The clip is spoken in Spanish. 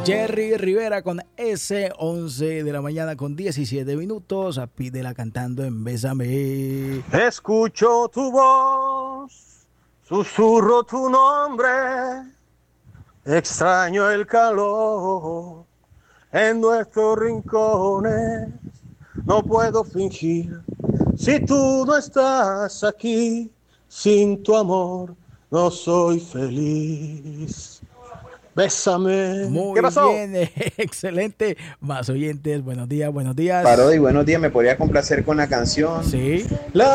Jerry Rivera con ese 11 de la mañana con 17 minutos. A Pídela cantando en Bésame. Escucho tu voz, susurro tu nombre, extraño el calor en nuestros rincones. No puedo fingir si tú no estás aquí. Sin tu amor no soy feliz. Bésame. Muy ¿Qué pasó? bien, excelente. Más oyentes, buenos días, buenos días. Parodi, buenos días, ¿me podría complacer con la canción? Sí. La